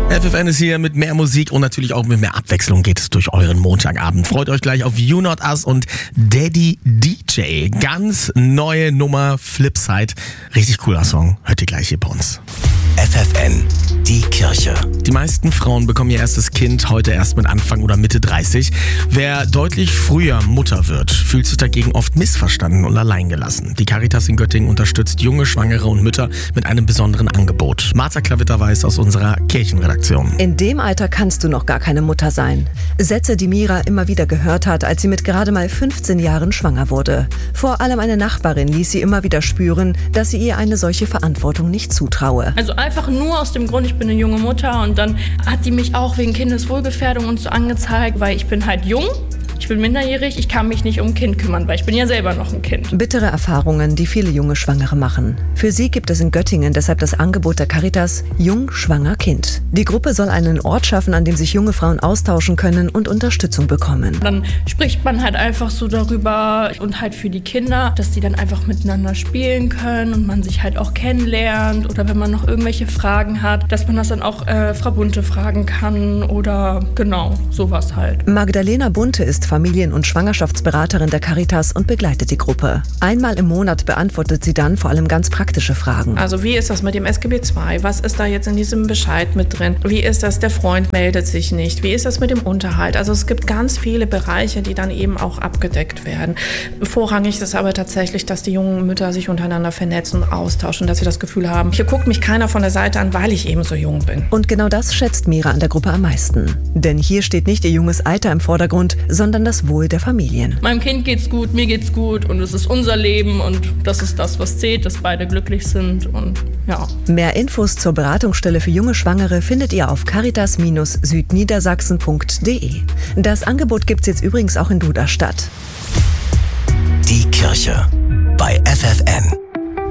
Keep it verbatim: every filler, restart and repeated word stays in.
F F N ist hier mit mehr Musik und natürlich auch mit mehr Abwechslung geht es durch euren Montagabend. Freut euch gleich auf You Not Us und Daddy D J. Ganz neue Nummer, Flipside. Richtig cooler Song. Hört ihr gleich hier bei uns. F F N, die Kirche. Die meisten Frauen bekommen ihr erstes Kind heute erst mit Anfang oder Mitte dreißig. Wer deutlich früher Mutter wird, fühlt sich dagegen oft missverstanden und alleingelassen. Die Caritas in Göttingen unterstützt junge Schwangere und Mütter mit einem besonderen Angebot. Marta Klavitter weiß aus unserer Kirchenredaktion. In dem Alter kannst du noch gar keine Mutter sein. Sätze, die Mira immer wieder gehört hat, als sie mit gerade mal fünfzehn Jahren schwanger wurde. Vor allem eine Nachbarin ließ sie immer wieder spüren, dass sie ihr eine solche Verantwortung nicht zutraue. Also einfach nur aus dem Grund, ich bin eine junge Mutter, und dann hat die mich auch wegen Kindeswohlgefährdung und so angezeigt, weil ich bin halt jung. Ich bin minderjährig, ich kann mich nicht um ein Kind kümmern, weil ich bin ja selber noch ein Kind. Bittere Erfahrungen, die viele junge Schwangere machen. Für sie gibt es in Göttingen deshalb das Angebot der Caritas Jung, Schwanger, Kind. Die Gruppe soll einen Ort schaffen, an dem sich junge Frauen austauschen können und Unterstützung bekommen. Dann spricht man halt einfach so darüber und halt für die Kinder, dass die dann einfach miteinander spielen können und man sich halt auch kennenlernt, oder wenn man noch irgendwelche Fragen hat, dass man das dann auch äh, Frau Bunte fragen kann oder genau, sowas halt. Magdalena Bunte ist Familien- und Schwangerschaftsberaterin der Caritas und begleitet die Gruppe. Einmal im Monat beantwortet sie dann vor allem ganz praktische Fragen. Also wie ist das mit dem S G B zwei? Was ist da jetzt in diesem Bescheid mit drin? Wie ist das, der Freund meldet sich nicht? Wie ist das mit dem Unterhalt? Also es gibt ganz viele Bereiche, die dann eben auch abgedeckt werden. Vorrangig ist aber tatsächlich, dass die jungen Mütter sich untereinander vernetzen und austauschen, dass sie das Gefühl haben, hier guckt mich keiner von der Seite an, weil ich eben so jung bin. Und genau das schätzt Mira an der Gruppe am meisten. Denn hier steht nicht ihr junges Alter im Vordergrund, sondern das Wohl der Familien. Meinem Kind geht's gut, mir geht's gut und es ist unser Leben und das ist das, was zählt, dass beide glücklich sind und ja. Mehr Infos zur Beratungsstelle für junge Schwangere findet ihr auf caritas südniedersachsen punkt de. Das Angebot gibt's jetzt übrigens auch in Duderstadt. Die Kirche bei F F N.